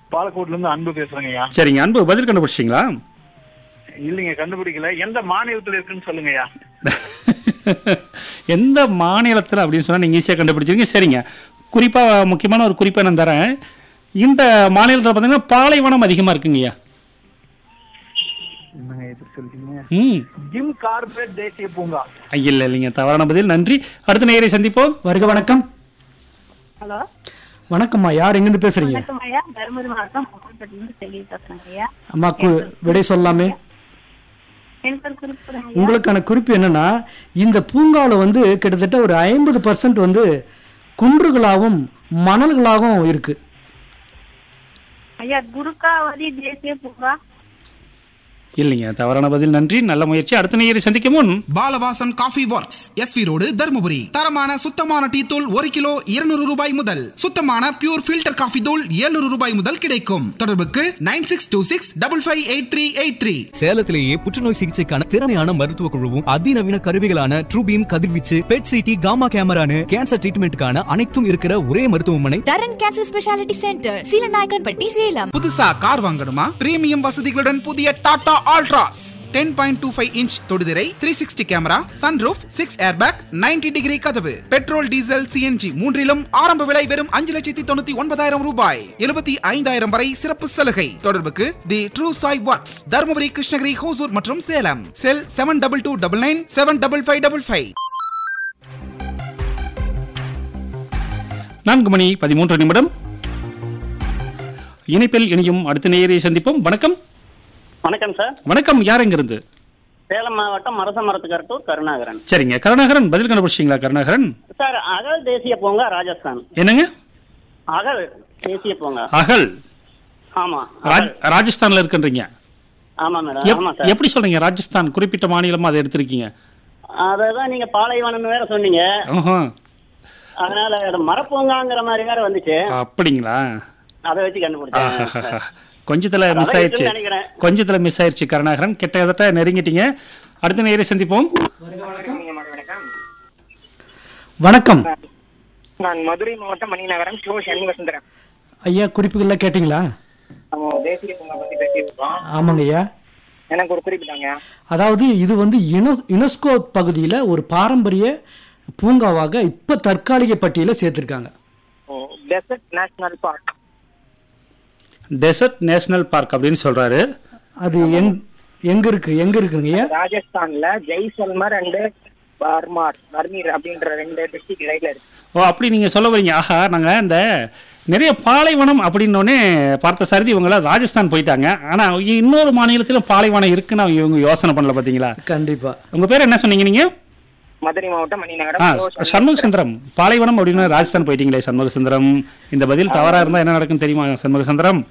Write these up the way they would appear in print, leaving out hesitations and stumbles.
பாலக்கோட்ல இருந்து அன்பு பேசுறேங்க ஐயா. சரிங்க, அன்பு பதில் கண்டுபிடிச்சிங்களா? இல்லைங்க, கண்டுபிடிக்கல. எந்த மாநிலத்துல இருக்குன்னு சொல்லுங்க ஐயா. எந்த மாநிலத்தில் அப்படின்னு சொன்னால் நீங்கள் ஈஸியாக கண்டுபிடிச்சிருங்க. சரிங்க, குறிப்பாக முக்கியமான ஒரு குறிப்பை நான் தரேன். இந்த மாநிலத்தில் பார்த்தீங்கன்னா பாலைவனம் அதிகமாக இருக்குங்கய்யா. என்னங்க இப்படி சொல்றீங்க? ம், ஜிம் கார்பரேட் தேசிய பூங்கா. இல்லை இல்லைங்க, தவறான பதில். நன்றி. அடுத்த நேயரை சந்திப்போம். வருக வணக்கம். ஹலோ, வணக்கம்மா, யார் எங்கிருந்து பேசுறீங்க? வணக்கம் ஐயா. தருமபுரி மாவட்டம் முகல்பட்டிலிருந்து செல்வி பேசுறேங்க ஐயா. அம்மா விடை சொல்லலாமே? எனக்கு ஒரு குறிப்பு கொடுங்க ஐயா. உங்களுக்கான குறிப்பு என்னன்னா, இந்த பூங்காவில் வந்து கிட்டத்தட்ட ஒரு 50% வந்து குன்றுகளாகவும் மணல்களாகவும் இருக்கு. ஐயா, குருக்காவதி தேசிய பூங்கா. இல்லைங்க, தவறான பதில். நன்றி, நல்ல முயற்சி. அடுத்த நேயரை சந்திக்கும் முன் Balavasan coffee works, SV road, Dharmapuri. தரமான சுத்தமான டீ தூள் 1 கிலோ 200 ரூபாய் முதல். சுத்தமான பியூர் ஃபில்டர் காஃபி தூள் 700 ரூபாய் முதல் கிடைக்கும். தொடர்புக்கு 9626558383. சேலத்திலேயே புற்றுநோய் சிகிச்சைக்கான திறமையான மருத்துவ குழுவும் அதிநவீன கருவிகளான ட்ரூபீம் கதிர்வீச்சு, பெட் சிடி, காமா கேமரானு கேன்சர் ட்ரீட்மெண்ட்டுக்கான அனைத்தும் இருக்கிற ஒரே மருத்துவமனை தரன் cancer speciality centre, Seelanaickenpatti, Salem. புதுசா கார் வாங்கணுமா? பிரீமியம் வசதிகளுடன் புதிய Tata Altroz 10.25 inch தொடுதிரை, 360 camera, sunroof, 6 airbag, 90 degree கதவு, பெட்ரோல், டீசல், சிஎன்ஜி மூன்றிலும் ஆரம்ப விலை வெறும் 5,99,000 ரூபாய். 75,000 வரை சிறப்பு சலுகை. தொடர்புக்கு தி ட்ரூ சாய் ஒர்க்ஸ், தருமபுரி, கிருஷ்ணகிரி, ஹோசூர் மற்றும் சேலம். செல் 7229 75555. 4:13 இணைப்பில் இணையும் அடுத்த நேயரை சந்திப்போம். வணக்கம். வணக்கம் சார். வணக்கம், யார் எங்கிருந்து? சேலம் மாவட்டம் மரசமரத்துக்கரட்டூர் கருணாகரன். சரிங்க, கருணாகரன் பதில் கண்டுபிடிச்சிங்களா? கருணாகரன் சார், அகல் தேசிய பூங்கா ராஜஸ்தான். என்னங்க? அகல் தேசிய பூங்கா. அகல்? ஆமா, ராஜஸ்தான்ல இருக்குன்றீங்க? ஆமா மேடம். ஆமா சார். எப்படி சொல்றீங்க? ராஜஸ்தான் குறிப்பிட்ட மாநிலமா அதை எடுத்திருக்கீங்க? அதான் நீங்க பாலைவனம்னு வேற சொன்னீங்க, அதனால மரப்பூங்காங்கிற மாதிரி வேற வந்துச்சு. அப்படிங்களா? அதை வச்சு கண்டுபிடிச்சேன். கொஞ்சத்துல மிஸ் ஆயிடுச்சு, கொஞ்சத்துல மிஸ் ஆயிடுச்சு கருணாகரன். கிட்டத்தட்ட நெருங்கிட்டீங்க. அடுத்த நேயரை சந்திப்போம். வணக்கம். நான் மதுரை மாவட்டம் மணிநகரம் சண்முகசுந்தரம். ஐயா, குறிப்புகள்லாம் கேட்டீங்களா? தேசிய பூங்கா பத்தி பேசியிருக்கோம். ஆமாங்க ஐயா. எனக்கு ஒரு குறிப்பு தாங்க. அதாவது இது வந்து யுனெஸ்கோ பகுதியில் ஒரு பாரம்பரிய பூங்காவாக இப்ப தற்காலிக பட்டியல சேர்த்திருக்காங்க. Desert national park. Desert national park அப்படின்னு சொல்றாரு. அது எங்க இருக்குங்க? ராஜஸ்தான்ல ஜெய்சல்மர் அண்ட் பர்மீர் அப்படின்ற 2 டிஸ்ட்ரிக்ட் இடையில இருக்கு. ஓ, அப்படி நீங்க சொல்ல வரீங்க. ஆஹா, நாங்க இந்த நிறைய பாலைவனம் அப்படின்னோடனே பார்த்த சாரதி இவங்கள ராஜஸ்தான் போயிட்டாங்க. ஆனா இன்னொரு மாநிலத்திலும் பாலைவனம் இருக்குன்னு இவங்க யோசனை பண்ணல. பாத்தீங்களா? கண்டிப்பா. உங்க பேர் என்ன சொன்னீங்க நீங்க? மதுரை மாவட்டம் மணிநகரம் சண்முகசுந்தரம். பாலைவனம் அப்படின்னு ராஜஸ்தான் போயிட்டீங்களே சண்முகசுந்தரம். இந்த பதில் தவறா இருந்தா என்ன நடக்கும் தெரியுமா சண்முகசுந்தரம்?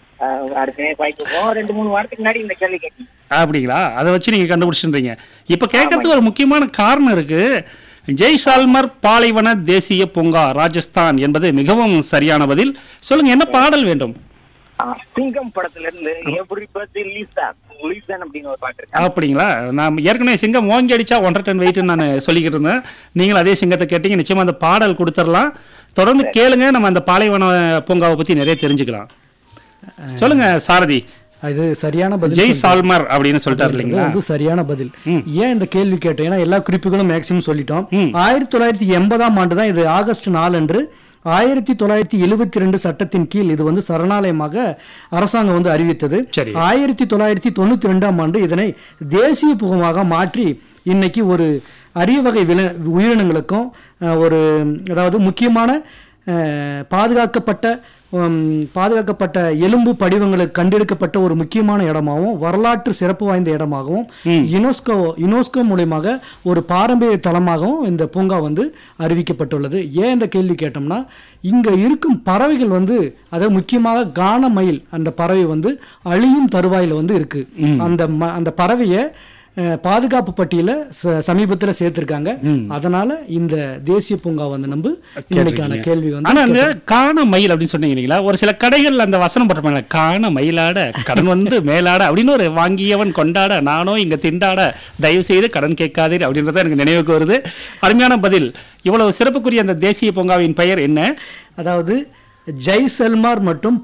அப்படிங்களா? அதை வச்சு நீங்க கண்டுபிடிச்சுன்றீங்க. இப்ப கேட்கறதுக்கு ஒரு முக்கியமான காரணம் இருக்கு. ஜெய்சால்மர் பாலைவன தேசிய பூங்கா ராஜஸ்தான் என்பது மிகவும் சரியான பதில். சொல்லுங்க, என்ன பாடல் வேண்டும்? சிங்கம் படத்துல இருந்து அப்படின்னு ஒரு பாட்டு இருக்கு. அப்படிங்களா? நான் ஏற்கனவே சிங்கம் ஓங்கி அடிச்சா 1.5 டன் வெயிட்னு நான் சொல்லிக்கிட்டு இருந்தேன். நீங்களும் அதே சிங்கத்தை கேட்டீங்க. நிச்சயமா அந்த பாடல் கொடுத்துடலாம். தொடர்ந்து கேளுங்க. நம்ம அந்த பாலைவன பூங்காவை பத்தி நிறைய தெரிஞ்சுக்கலாம். சொல்லுங்க சாரதி. அது சரியான பதில். ஜெய்சால்மர் அப்படின்னு சொல்லிட்டாரு இல்லைங்களா? அது சரியான பதில். ஏன் இந்த கேள்வி கேட்டோம்? ஏன்னா எல்லா குறிப்புகளும் மேக்சிமம் சொல்லிட்டோம். 1980ஆம் ஆண்டு தான் இது ஆகஸ்ட் 4 அன்று 1972 சட்டத்தின் கீழ் இது வந்து சரணாலயமாக அரசாங்கம் வந்து அறிவித்தது. 1992ஆம் ஆண்டு இதனை தேசிய பூங்காவாக மாற்றி இன்னைக்கு ஒரு அரிய வகை உயிரினங்களுக்கும் ஒரு அதாவது முக்கியமான பாதுகாக்கப்பட்ட எலும்பு படிவங்களுக்கு கண்டெடுக்கப்பட்ட ஒரு முக்கியமான இடமாகவும் வரலாற்று சிறப்பு வாய்ந்த இடமாகவும் யுனெஸ்கோ மூலமாக ஒரு பாரம்பரிய தலமாகவும் இந்த பூங்கா வந்து அறிவிக்கப்பட்டுள்ளது. ஏன் இந்த கேள்வி கேட்டோம்னா, இங்க இருக்கும் பறவைகள் வந்து அதாவது முக்கியமாக கான மயில் அந்த பறவை வந்து அழியும் தருவாயில வந்து இருக்கு. அந்த பறவையை பாதுகாப்பு பட்டியல சமீபத்தில் சேர்த்திருக்காங்க. அதனால இந்த தேசிய பூங்கா வந்து நம்ம இன்னைக்கான கேள்வி வந்து. ஆனா அந்த காண மயில் அப்படின்னு சொன்னீங்களா, ஒரு சில கடைகள் அந்த வசனம் போட்டிருப்பாங்க, காண மயிலாட கடன் வந்து மேலாட அப்படின்னு ஒரு வாங்கியவன் கொண்டாட நானோ இங்க திண்டாட தயவு செய்து கடன் கேட்காதீர் அப்படின்றத எனக்கு நினைவுக்கு வருது. அருமையான பதில். இவ்வளவு சிறப்புக்குரிய அந்த தேசிய பூங்காவின் பெயர் என்ன? அதாவது ஜெய்சல்மார் மற்றும்